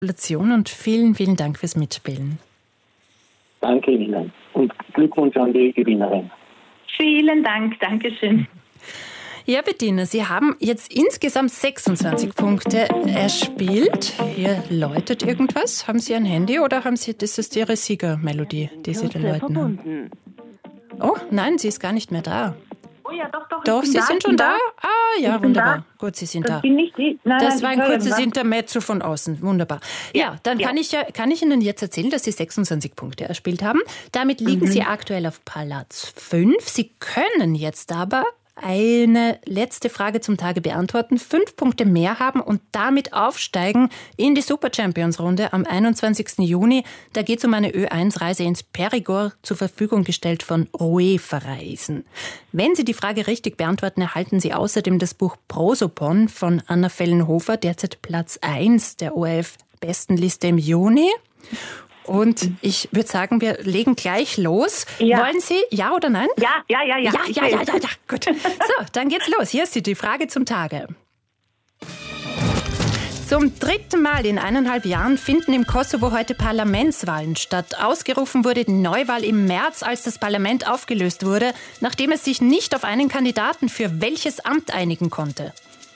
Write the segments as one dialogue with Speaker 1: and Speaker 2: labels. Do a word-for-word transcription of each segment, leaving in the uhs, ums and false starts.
Speaker 1: Gratulation und vielen, vielen Dank fürs Mitspielen.
Speaker 2: Danke Ihnen und Glückwunsch an die Gewinnerin.
Speaker 3: Vielen Dank, Dankeschön.
Speaker 1: Ja, Bettina, Sie haben jetzt insgesamt sechsundzwanzig Punkte erspielt. Hier läutet irgendwas. Haben Sie ein Handy oder haben Sie, das ist Ihre Siegermelodie, die Sie da läuten haben? Oh, nein, sie ist gar nicht mehr da.
Speaker 3: Oh ja, doch, doch.
Speaker 1: Doch, Sie
Speaker 3: da,
Speaker 1: sind schon da? da? Ah, ja,
Speaker 3: ich
Speaker 1: wunderbar.
Speaker 3: Da.
Speaker 1: Gut, Sie sind
Speaker 3: das
Speaker 1: da.
Speaker 3: Bin nicht die. Nein,
Speaker 1: das
Speaker 3: nein,
Speaker 1: war ein kurzes
Speaker 3: irgendwas.
Speaker 1: Intermezzo von außen. Wunderbar. Ja, ja dann ja. Kann, ich ja, kann ich Ihnen jetzt erzählen, dass Sie sechsundzwanzig Punkte erspielt haben. Damit liegen mhm. Sie aktuell auf Platz fünf. Sie können jetzt aber eine letzte Frage zum Tage beantworten, fünf Punkte mehr haben und damit aufsteigen in die Super Champions Runde am einundzwanzigsten Juni. Da geht es um eine Ö eins Reise ins Périgord, zur Verfügung gestellt von UEFA Reisen. Wenn Sie die Frage richtig beantworten, erhalten Sie außerdem das Buch Prosopon von Anna Fellenhofer, derzeit Platz eins der O R F-Bestenliste im Juni. Und ich würde sagen, wir legen gleich los. Ja. Wollen Sie ja oder nein?
Speaker 3: Ja, ja, ja, ja.
Speaker 1: Ja, ja, ja, ja, ja. Gut. So, dann geht's los. Hier ist die Frage zum Tage. Zum dritten Mal in eineinhalb Jahren finden im Kosovo heute Parlamentswahlen statt. Ausgerufen wurde die Neuwahl im März, als das Parlament aufgelöst wurde, nachdem es sich nicht auf einen Kandidaten für welches Amt einigen konnte.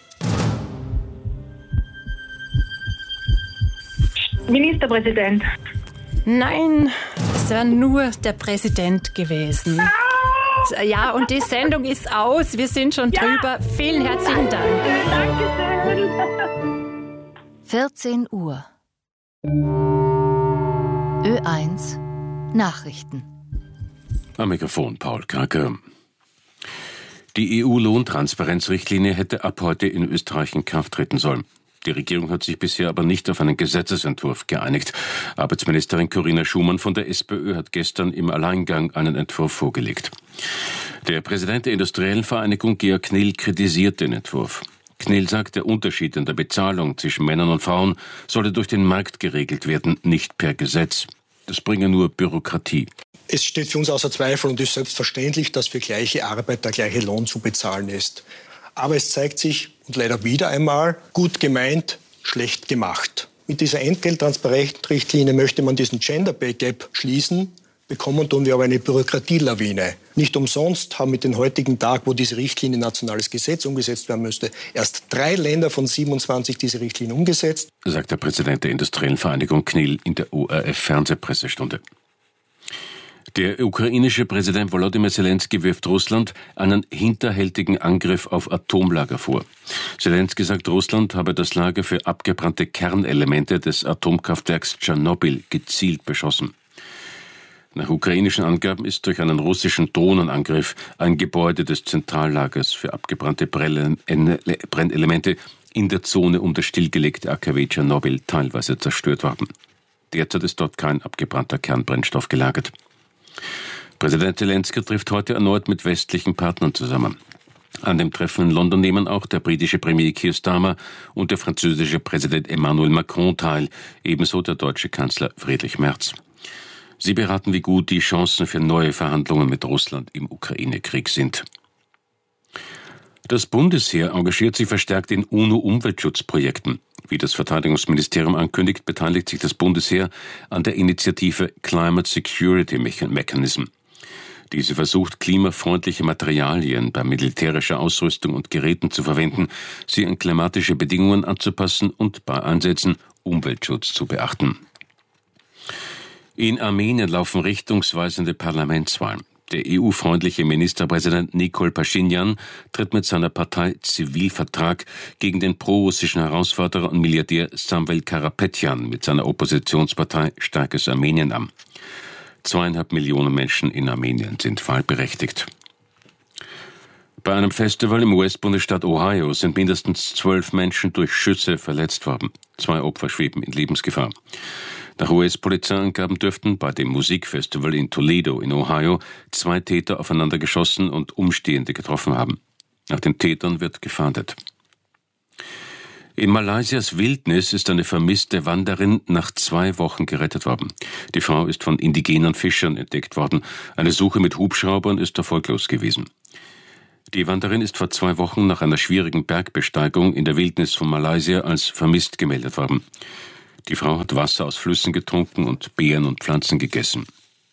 Speaker 3: Ministerpräsident.
Speaker 1: Nein, es war nur der Präsident gewesen. Ah! Ja, und die Sendung ist aus. Wir sind schon ja. drüber. Vielen herzlichen Dank.
Speaker 3: Dankeschön.
Speaker 4: vierzehn Uhr. Ö eins Nachrichten.
Speaker 5: Am Mikrofon Paul Krake. Die E U-Lohntransparenzrichtlinie hätte ab heute in Österreich in Kraft treten sollen. Die Regierung hat sich bisher aber nicht auf einen Gesetzesentwurf geeinigt. Arbeitsministerin Corinna Schumann von der SPÖ hat gestern im Alleingang einen Entwurf vorgelegt. Der Präsident der Industriellen Vereinigung Georg Knill kritisiert den Entwurf. Knill sagt, der Unterschied in der Bezahlung zwischen Männern und Frauen solle durch den Markt geregelt werden, nicht per Gesetz. Das bringe nur Bürokratie.
Speaker 6: Es steht für uns außer Zweifel und ist selbstverständlich, dass für gleiche Arbeit der gleiche Lohn zu bezahlen ist. Aber es zeigt sich, und leider wieder einmal, gut gemeint, schlecht gemacht. Mit dieser Entgelttransparenzrichtlinie möchte man diesen Gender Pay Gap schließen, bekommen tun wir aber eine Bürokratielawine. Nicht umsonst haben mit dem heutigen Tag, wo diese Richtlinie nationales Gesetz umgesetzt werden müsste, erst drei Länder von siebenundzwanzig diese Richtlinie umgesetzt.
Speaker 5: Sagt der Präsident der Industriellen Vereinigung Knill in der O R F-Fernsehpressestunde. Der ukrainische Präsident Volodymyr Zelensky wirft Russland einen hinterhältigen Angriff auf Atomlager vor. Zelensky sagt, Russland habe das Lager für abgebrannte Kernelemente des Atomkraftwerks Tschernobyl gezielt beschossen. Nach ukrainischen Angaben ist durch einen russischen Drohnenangriff ein Gebäude des Zentrallagers für abgebrannte Brennelemente in der Zone um das stillgelegte A K W Tschernobyl teilweise zerstört worden. Derzeit ist dort kein abgebrannter Kernbrennstoff gelagert. Präsident Zelensky trifft heute erneut mit westlichen Partnern zusammen. An dem Treffen in London nehmen auch der britische Premier Keir Starmer und der französische Präsident Emmanuel Macron teil, ebenso der deutsche Kanzler Friedrich Merz. Sie beraten, wie gut die Chancen für neue Verhandlungen mit Russland im Ukraine-Krieg sind. Das Bundesheer engagiert sich verstärkt in UNO-Umweltschutzprojekten. Wie das Verteidigungsministerium ankündigt, beteiligt sich das Bundesheer an der Initiative Climate Security Mechanism. Diese versucht, klimafreundliche Materialien bei militärischer Ausrüstung und Geräten zu verwenden, sie an klimatische Bedingungen anzupassen und bei Einsätzen Umweltschutz zu beachten. In Armenien laufen richtungsweisende Parlamentswahlen. Der E U-freundliche Ministerpräsident Nikol Paschinjan tritt mit seiner Partei Zivilvertrag gegen den prorussischen Herausforderer und Milliardär Samvel Karapetyan mit seiner Oppositionspartei Starkes Armenien an. Zweieinhalb Millionen Menschen in Armenien sind wahlberechtigt. Bei einem Festival im U S-Bundesstaat Ohio sind mindestens zwölf Menschen durch Schüsse verletzt worden. Zwei Opfer schweben in Lebensgefahr. Nach U S-Polizeiangaben dürften bei dem Musikfestival in Toledo in Ohio zwei Täter aufeinander geschossen und Umstehende getroffen haben. Nach den Tätern wird gefahndet. In Malaysias Wildnis ist eine vermisste Wanderin nach zwei Wochen gerettet worden. Die Frau ist von indigenen Fischern entdeckt worden. Eine Suche mit Hubschraubern ist erfolglos gewesen. Die Wanderin ist vor zwei Wochen nach einer schwierigen Bergbesteigung in der Wildnis von Malaysia als vermisst gemeldet worden. Die Frau hat Wasser aus Flüssen getrunken und Beeren und Pflanzen gegessen.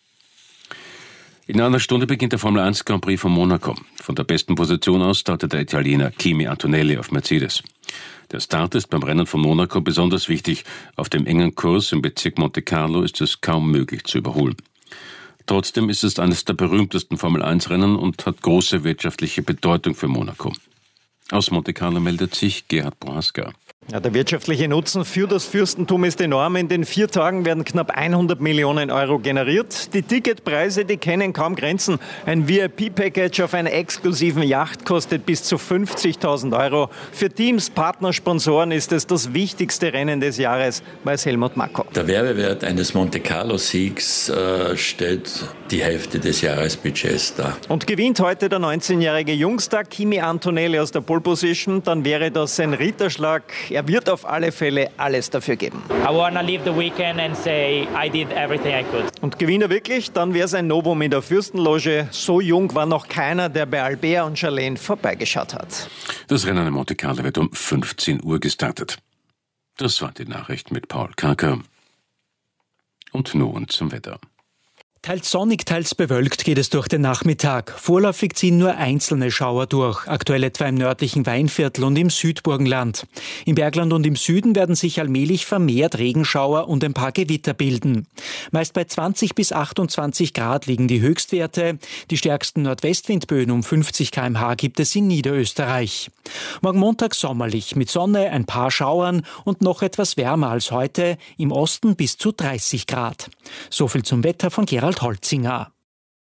Speaker 5: In einer Stunde beginnt der Formel eins Grand Prix von Monaco. Von der besten Position aus startet der Italiener Kimi Antonelli auf Mercedes. Der Start ist beim Rennen von Monaco besonders wichtig. Auf dem engen Kurs im Bezirk Monte Carlo ist es kaum möglich zu überholen. Trotzdem ist es eines der berühmtesten Formel eins Rennen und hat große wirtschaftliche Bedeutung für Monaco. Aus Monte Carlo meldet sich Gerhard Prohaska.
Speaker 7: Ja, der wirtschaftliche Nutzen für das Fürstentum ist enorm. In den vier Tagen werden knapp hundert Millionen Euro generiert. Die Ticketpreise, die kennen kaum Grenzen. Ein V I P-Package auf einer exklusiven Yacht kostet bis zu fünfzigtausend Euro. Für Teams, Partner, Sponsoren ist es das wichtigste Rennen des Jahres, weiß Helmut Macko.
Speaker 8: Der Werbewert eines Monte-Carlo-Siegs äh, stellt die Hälfte des Jahresbudgets dar.
Speaker 7: Und gewinnt heute der neunzehnjährige Jungstar Kimi Antonelli aus der Pole Position, dann wäre das ein Ritterschlag. Er wird auf alle Fälle alles dafür geben.
Speaker 9: I wanna leave the weekend and say I did everything I could.
Speaker 7: Und gewinnt er wirklich, dann wäre es ein Novum in der Fürstenloge. So jung war noch keiner, der bei Albert und Charlene vorbeigeschaut hat.
Speaker 5: Das Rennen in Monte Carlo wird um fünfzehn Uhr gestartet. Das war die Nachricht mit Paul Karker. Und nun zum Wetter.
Speaker 10: Teils sonnig, teils bewölkt geht es durch den Nachmittag. Vorläufig ziehen nur einzelne Schauer durch, aktuell etwa im nördlichen Weinviertel und im Südburgenland. Im Bergland und im Süden werden sich allmählich vermehrt Regenschauer und ein paar Gewitter bilden. Meist bei zwanzig bis achtundzwanzig Grad liegen die Höchstwerte. Die stärksten Nordwestwindböen um fünfzig Kilometer pro Stunde gibt es in Niederösterreich. Morgen Montag sommerlich, mit Sonne, ein paar Schauern und noch etwas wärmer als heute, im Osten bis zu dreißig Grad. So viel zum Wetter von Gerald Holzinger.